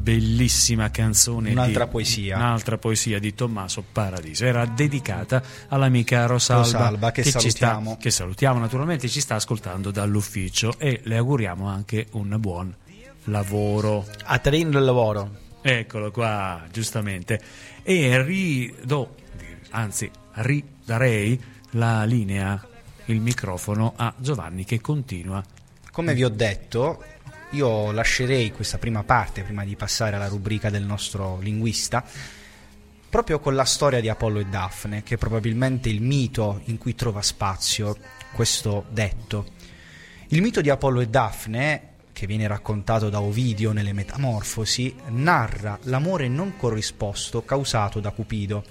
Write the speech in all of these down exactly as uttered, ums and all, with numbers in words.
bellissima canzone, un'altra di, poesia un'altra poesia di Tommaso Paradiso, era dedicata all'amica Rosalba, Rosalba che, che salutiamo ci sta, che salutiamo naturalmente, ci sta ascoltando dall'ufficio, e le auguriamo anche un buon lavoro. A Trino il lavoro. Eccolo qua, giustamente. E rido, anzi ridarei la linea, il microfono a Giovanni, che continua. Come vi ho detto, io lascerei questa prima parte prima di passare alla rubrica del nostro linguista proprio con la storia di Apollo e Dafne, che è probabilmente il mito in cui trova spazio questo detto. Il mito di Apollo e Dafne, che viene raccontato da Ovidio nelle Metamorfosi, narra l'amore non corrisposto causato da Cupido.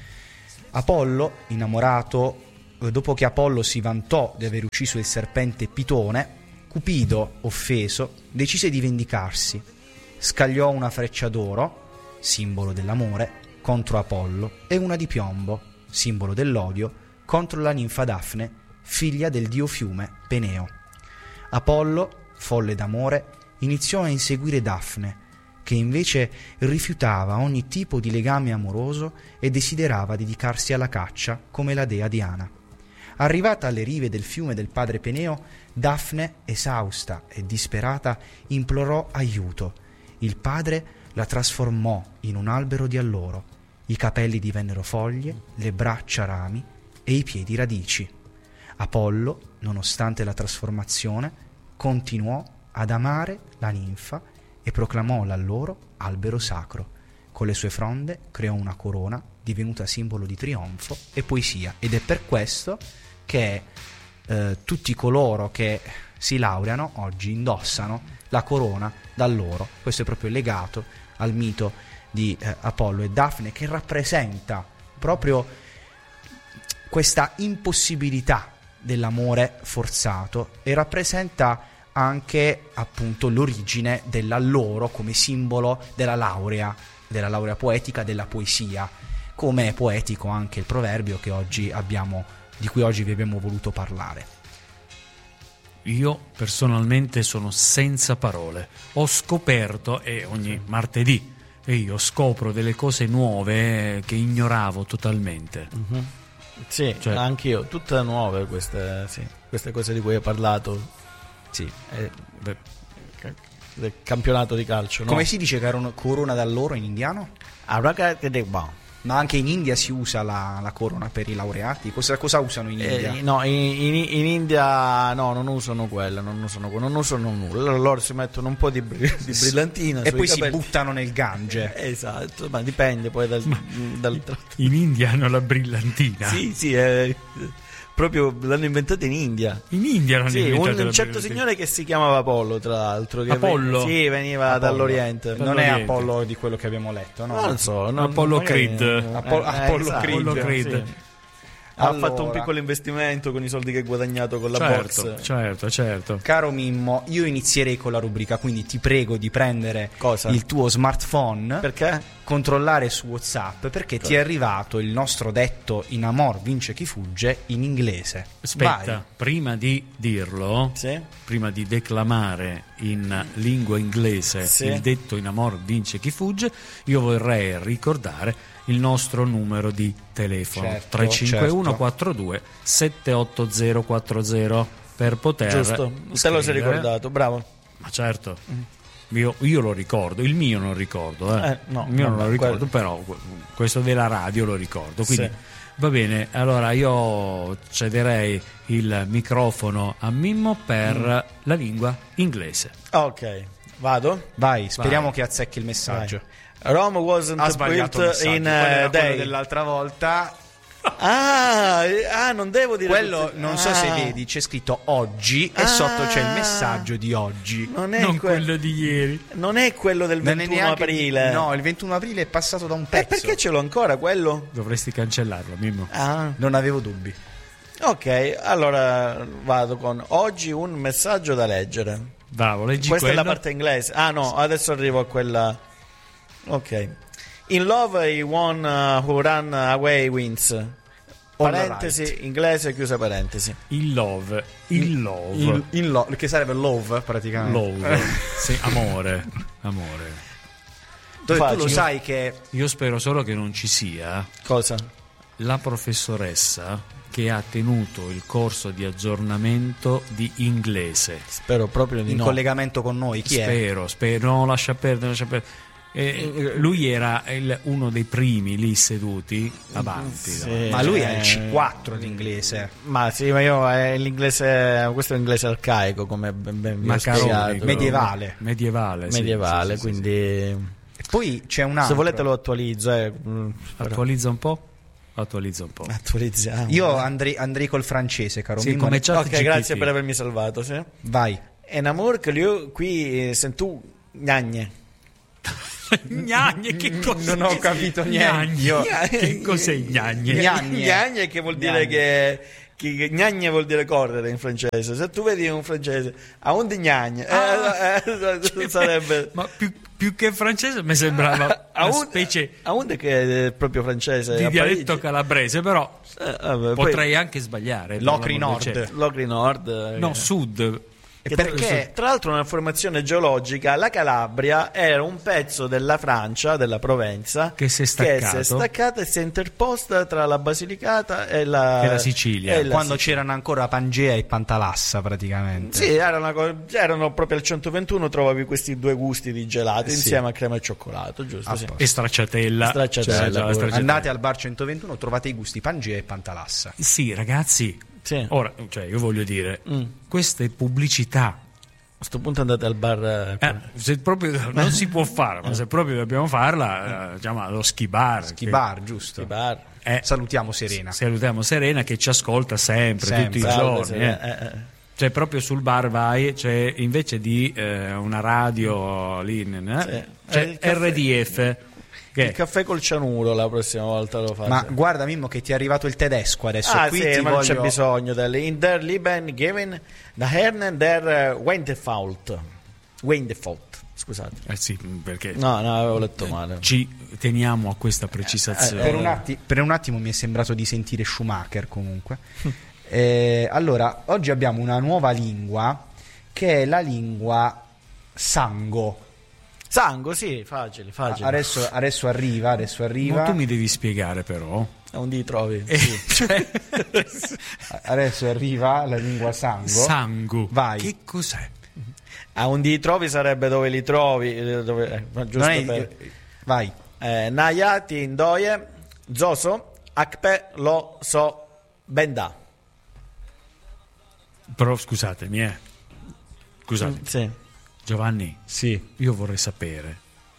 Apollo, innamorato, dopo che Apollo si vantò di aver ucciso il serpente Pitone, Cupido, offeso, decise di vendicarsi. Scagliò una freccia d'oro, simbolo dell'amore, contro Apollo, e una di piombo, simbolo dell'odio, contro la ninfa Dafne, figlia del dio fiume Peneo. Apollo, folle d'amore, iniziò a inseguire Dafne, che invece rifiutava ogni tipo di legame amoroso e desiderava dedicarsi alla caccia come la dea Diana. Arrivata alle rive del fiume del padre Peneo, Dafne, esausta e disperata, implorò aiuto. Il padre la trasformò in un albero di alloro. I capelli divennero foglie, le braccia rami e i piedi radici. Apollo, nonostante la trasformazione, continuò ad amare la ninfa e proclamò l'alloro albero sacro. Con le sue fronde creò una corona divenuta simbolo di trionfo e poesia, ed è per questo che eh, tutti coloro che si laureano oggi indossano la corona d'alloro. Questo è proprio legato al mito di eh, Apollo e Dafne, che rappresenta proprio questa impossibilità dell'amore forzato e rappresenta anche appunto l'origine dell'alloro come simbolo della laurea, della laurea poetica, della poesia, come è poetico anche il proverbio che oggi abbiamo, di cui oggi vi abbiamo voluto parlare. Io personalmente sono senza parole. Ho scoperto, e ogni martedì e io scopro delle cose nuove che ignoravo totalmente. Mm-hmm. Sì, cioè, anche io, tutte nuove queste, sì, queste cose di cui hai parlato. Sì, eh, beh, del campionato di calcio, no? Come si dice corona d'alloro in indiano? Ma anche in India si usa la, la corona per i laureati. Cosa, cosa usano in India? Eh, no, in, in, in India no, non usano quella, non usano, non usano nulla. Loro si mettono un po' di, di brillantina e poi capelli. Si buttano nel Gange. Eh, esatto, ma dipende poi dal, dal... In India hanno la brillantina. Sì, sì, eh, proprio l'hanno inventata in India. In India l'hanno sì, inventata un, un certo signore che si chiamava Apollo, tra l'altro, che Apollo? Veniva, sì, veniva Apollo. dall'Oriente. Non è Apollo di quello che abbiamo letto, no? Non so, non, Apollo magari, Creed. eh, Apollo, eh, Apollo esatto, Creed. Apollo Creed. Sì. Allora, ha fatto un piccolo investimento con i soldi che ha guadagnato con la certo, box. certo, certo. Caro Mimmo, io inizierei con la rubrica, quindi ti prego di prendere Cosa? il tuo smartphone, Perché? controllare su WhatsApp, perché Cosa? Ti è arrivato il nostro detto in amor vince chi fugge in inglese. Aspetta, Vai. prima di dirlo, Sì. prima di declamare in lingua inglese Sì. il detto in amor vince chi fugge, io vorrei ricordare il nostro numero di telefono, certo, tre cinque uno certo. quattro due sette otto zero quattro zero, per poter Giusto, te lo sei ricordato, bravo. Ma certo, io, io lo ricordo, il mio non lo ricordo, eh. Eh, no, il mio vabbè, non lo ricordo, quello. però questo della radio lo ricordo, quindi Sì. va bene. Allora io cederei il microfono a Mimmo per Mm. la lingua inglese. Ok, vado? Vai, speriamo Vai. che azzecchi il messaggio. Vai. Rome wasn't Ha sbagliato il built messaggio. in Quello era a quello day. dell'altra volta. Ah, eh, ah, non devo dire Quello tutti- non so ah. se vedi, c'è scritto oggi e Ah. sotto c'è il messaggio di oggi. Non è, Non que- quello di ieri. non è quello del Non è ventuno neanche- aprile. No, il ventuno aprile è passato da un E pezzo. perché ce l'ho ancora quello? Dovresti cancellarlo, Mimmo. Ah. Non avevo dubbi. Ok, allora vado con oggi un messaggio da leggere. Bravo, leggi Questa quello. è la parte inglese. Ah no, adesso arrivo a quella. Ok. In love he one uh, who run away wins. Parentesi, right. inglese, chiusa parentesi. Il love, il love, In, in lo- che sarebbe love praticamente. love, sì, amore, amore. Dove Facile. tu lo sai che Io spero solo che non ci sia Cosa? la professoressa che ha tenuto il corso di aggiornamento di inglese. Spero proprio di in no. collegamento con noi chi è? Spero, spero, no, lascia perdere, lascia perdere. Eh, lui era il- uno dei primi lì seduti avanti. Sì. davanti. Ma lui è il Eh, C quattro di inglese. Ma sì, ma io è l'inglese, questo è l'inglese arcaico, come ben, ben vi ho Macaroni, spiegato. medievale. Medievale, sì, Medievale, sì, sì, quindi E poi c'è un altro. se volete lo attualizzo. Eh. Mm, sì. Attualizza un po'? Attualizza un po'. Attualizziamo. Io andrei, andrei col francese, caro Sì, Mimmo. come chat Ok, G P T. grazie per avermi salvato. Sì. Vai. En amour que lui qui eh, sentù gnagne. Gnagne, che cos'è? Non ho capito niente. Gnagno. Che cos'è gnagne? Gnagne. Gnagne che vuol dire Gnagne. che, che gnagne vuol dire correre in francese. Se tu vedi un francese a un di gnagne Ah. eh, eh, sarebbe Ma più, più che francese mi sembrava a una un, specie a un che è proprio francese di a dialetto Parigi. calabrese, però Eh, vabbè, potrei anche sbagliare. per Locri l'amor del Nord. cielo. poi Locri Nord eh, No, sud. che perché- tra, tra l'altro nella formazione geologica la Calabria era un pezzo della Francia, della Provenza, Che si è che staccato. si è staccata e si è interposta tra la Basilicata e la, E la Sicilia. e la Quando Sicilia. c'erano ancora Pangea e Pantalassa praticamente. Sì, erano, co- erano proprio al centoventuno trovavi questi due gusti di gelato Sì. insieme a crema e cioccolato, giusto? Ah, Sì. E stracciatella. Stracciatella, Cioè, già, pure. stracciatella. Andate al bar centoventuno, trovate i gusti Pangea e Pantalassa. Sì, ragazzi. Sì. Ora, cioè, io voglio dire, Mm. queste pubblicità. A questo punto andate al bar eh, Eh, se proprio non si può fare, ma se proprio dobbiamo farla, eh, chiama lo ski bar. Ski che- bar, giusto. i bar. eh, Salutiamo Serena. salutiamo Serena che ci ascolta sempre, Sempre. tutti i Salve, giorni. Serena. eh. Eh, eh. Cioè, proprio sul bar vai, c'è invece di eh, una radio lì, eh, Sì. c'è Eh, il caffè- R D F. Che Il caffè col cianuro la prossima volta lo faccio. Ma guarda Mimmo che ti è arrivato il tedesco adesso. Ah Qui sì, ti ma non c'è voglio... bisogno del in der Lieben geben da Herren der Wendefault. Wendefault, scusate. eh sì, perché No, no, avevo letto male. ci teniamo a questa precisazione. Per un, atti- per un attimo mi è sembrato di sentire Schumacher comunque. Eh, allora, oggi abbiamo una nuova lingua che è la lingua sango. Sango, sì, facile, facile. Adesso, adesso arriva, adesso arriva. Ma tu mi devi spiegare però. A un di trovi. Eh, cioè, Adesso arriva la lingua sango. sangu. Vai. Che cos'è? A un di trovi sarebbe dove li trovi, eh, dove, eh, ma giusto Non è- per... Vai. Eh, Nayati Indoye, Zoso, Akpe lo so benda. Però scusatemi, eh. Scusate, Sì. Giovanni, Sì. io vorrei sapere,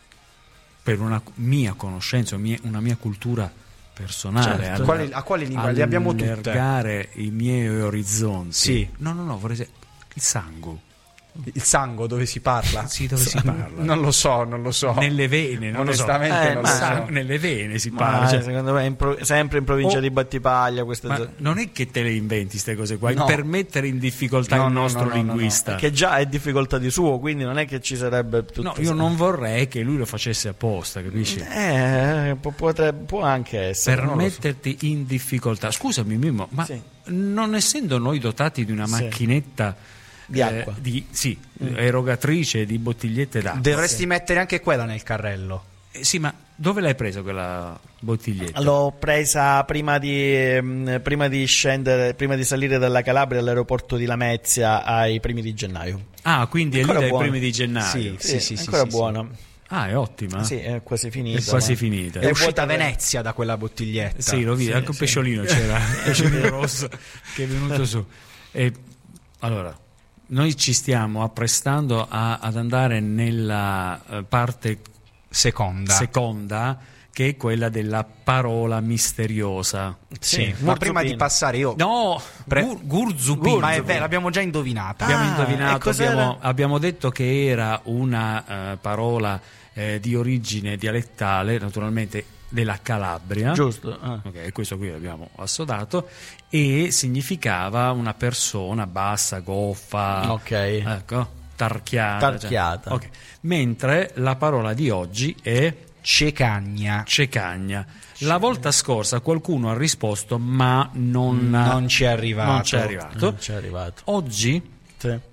per una mia conoscenza, mia- una mia cultura personale, Certo. al- Quale- a quale lingua? Le abbiamo tutte. allargare i miei orizzonti. Sì. No, no, no, vorrei sapere il sangu. Il sango dove si parla? Sì, dove si parla. Non lo so, non lo so. Nelle vene, non lo so. Onestamente Eh, non ma- lo Sangu- so. nelle vene si Ma, parla. cioè, secondo me è in pro- sempre in provincia Oh. di Battipaglia queste ma zone. non è che te le inventi queste cose qua, No. è per mettere in difficoltà No, il no, nostro no, no, no, no. linguista. Che già è difficoltà di suo, quindi non è che ci sarebbe tutto. No, io non vorrei che lui lo facesse apposta, capisci? Eh, può, potrebbe- può anche essere. Per non lo so. metterti in difficoltà. Scusami Mimmo, ma Sì. non essendo noi dotati di una Sì. macchinetta Di acqua. di, sì, erogatrice di bottigliette d'acqua, Dovresti mettere anche quella nel carrello. Eh, sì, ma dove l'hai presa quella bottiglietta? L'ho presa prima di, ehm, prima di scendere, prima di salire dalla Calabria all'aeroporto di Lamezia ai primi di gennaio. Ah, quindi è lì Ancora dai buona. primi di gennaio. Sì, sì, è sì, ancora sì, buona. Ah, è ottima. Sì, è quasi finita. È quasi ma- finita. È E uscita a vuota- Venezia da quella bottiglietta. Sì, lo vedi, Sì, anche un sì. pesciolino c'era, un pesciolino rosso che è venuto su. E, allora, noi ci stiamo apprestando a- ad andare nella eh, parte Seconda. seconda, che è quella della parola misteriosa. Sì. Sì, Ma prima di Gurzupin. passare io... No, Pre- gur- Gurzupin. Ma è vero, l'abbiamo già indovinata. Abbiamo Ah, indovinato, e cos'era? abbiamo, abbiamo detto che era una eh, parola eh, di origine dialettale, naturalmente della Calabria. Giusto. ah. Ok, questo qui l'abbiamo assodato, e significava una persona bassa, goffa, Ok. ecco, tarchiata. Tarchiata. cioè. Ok. Mentre la parola di oggi è Cecagna. cecagna. La volta scorsa qualcuno ha risposto, ma non, Non ci è arrivato. non ci è arrivato. Non ci è arrivato. Oggi Sì.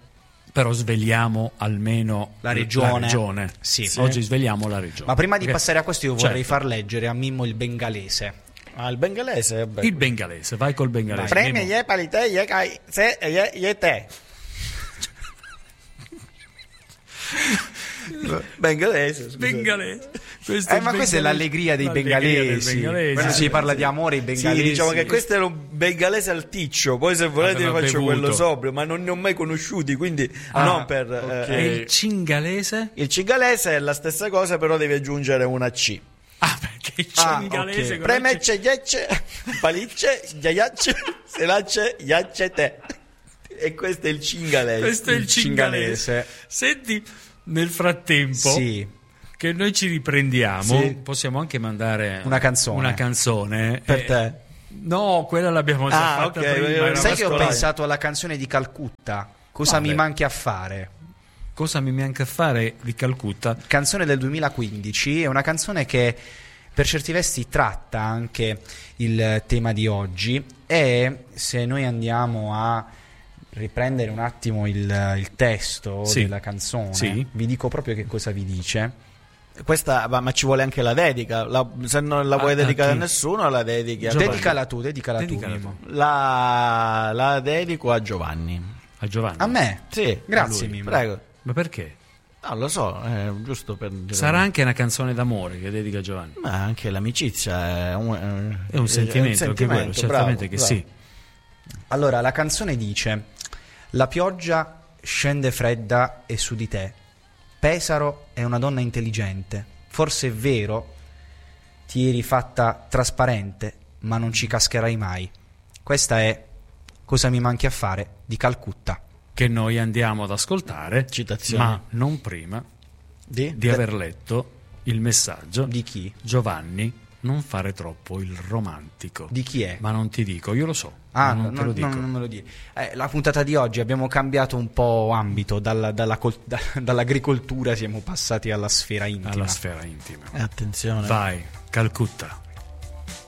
Però svegliamo almeno la regione. La regione. Sì. Sì. Oggi svegliamo la regione. Ma prima di okay. passare a questo io vorrei certo. far leggere a Mimmo il bengalese. Ah, il bengalese? Beh. Il bengalese, vai col bengalese. Premi ye palite ye kai se ye ye te. Bengalese, bengalese. Questo eh, ma questa è l'allegria dei bengalesi. Quando si parla di amore, i bengalesi. Sì, diciamo che questo è un bengalese alticcio. Poi, se volete, vi faccio bevuto. quello sobrio, ma non ne ho mai conosciuti. Quindi, ah, non per. Okay. Eh, il cingalese? Il cingalese è la stessa cosa, però devi aggiungere una C. Ah, perché il cingalese? Ah, okay. Premecce, ghiacce, palicce, ghiaiacce, selacce, ghiacce, te. E questo è il cingalese. Questo è il cingalese. Senti, nel frattempo sì. che noi ci riprendiamo, sì. possiamo anche mandare una canzone. Una canzone per eh, te. No, quella l'abbiamo già ah, fatta okay. prima. Sai che ho pensato alla canzone di Calcutta? Cosa Vabbè. mi manchi a fare? Cosa mi manca a fare di Calcutta? Canzone del duemilaquindici, è una canzone che per certi versi tratta anche il tema di oggi, e se noi andiamo a riprendere un attimo il, il testo sì. della canzone, sì. vi dico proprio che cosa vi dice. Questa, ma ci vuole anche la dedica. La, se non la vuoi ah, dedicare a nessuno, la dedichi a Giovanni. Dedicala tu, dedicala, dedicala tu. tu. La, la dedico a Giovanni. A Giovanni? A me? Sì. Grazie, Mimmo. Prego. Ma perché? Non lo so, è giusto per... Sarà anche una canzone d'amore che dedica a Giovanni. Ma anche l'amicizia è un, è un sentimento, è un sentimento anche quello, certamente bravo, che bravo. sì. Allora, la canzone dice: la pioggia scende fredda e su di te Pesaro è una donna intelligente, forse è vero, ti eri fatta trasparente, ma non ci cascherai mai. Questa è Cosa mi manchi a fare di Calcutta, che noi andiamo ad ascoltare, citazione, ma non prima di, di aver letto il messaggio di chi? Giovanni, non fare troppo il romantico. Di chi è? Ma non ti dico, io lo so. Ah, non no, te lo no, dico. No, non me lo dire. Eh, la puntata di oggi abbiamo cambiato un po' ambito, dalla, dalla col- da, dall'agricoltura siamo passati alla sfera intima. Alla sfera intima. Eh, attenzione. Vai, Calcutta.